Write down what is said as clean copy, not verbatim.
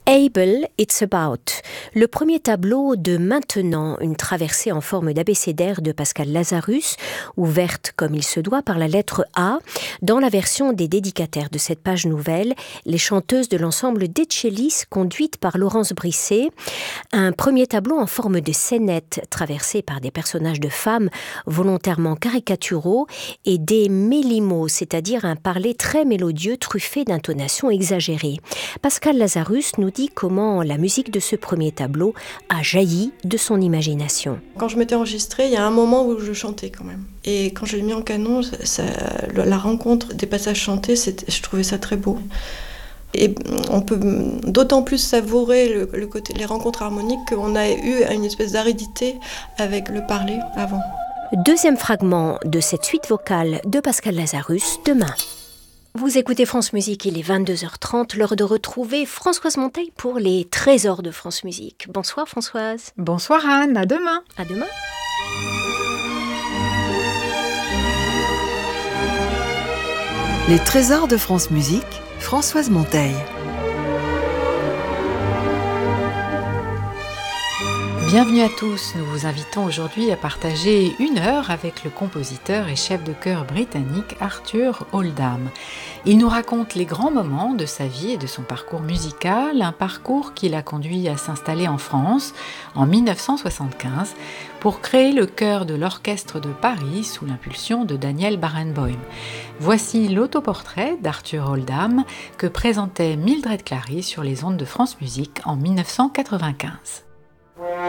Able, It's About, le premier tableau de Maintenant, une traversée en forme d'abécédaire de Pascal Lazarus, ouverte comme il se doit par la lettre A, dans la version des dédicataires de cette page nouvelle, les chanteuses de l'ensemble d'Etchelis, conduites par Laurence Brisset, un premier tableau en forme de scénette, traversé par des personnages de femmes volontairement caricaturaux et des mélimos, c'est-à-dire un parler très mélodieux, truffé d'intonations exagérées. Pascal Lazarus nous dit comment la musique de ce premier tableau a jailli de son imagination. Quand je m'étais enregistrée, il y a un moment où je chantais quand même. Et quand je l'ai mis en canon, la rencontre des passages chantés, je trouvais ça très beau. Et on peut d'autant plus savourer le côté, les rencontres harmoniques qu'on a eu une espèce d'aridité avec le parler avant. Deuxième fragment de cette suite vocale de Pascal Lazarus, Demain. Vous écoutez France Musique, il est 22h30, l'heure de retrouver Françoise Monteil pour les trésors de France Musique. Bonsoir Françoise. Bonsoir Anne, à demain. À demain. Les trésors de France Musique, Françoise Monteil. Bienvenue à tous, nous vous invitons aujourd'hui à partager une heure avec le compositeur et chef de chœur britannique Arthur Oldham. Il nous raconte les grands moments de sa vie et de son parcours musical, un parcours qui l'a conduit à s'installer en France en 1975 pour créer le chœur de l'Orchestre de Paris sous l'impulsion de Daniel Barenboim. Voici l'autoportrait d'Arthur Oldham que présentait Mildred Clary sur les ondes de France Musique en 1995.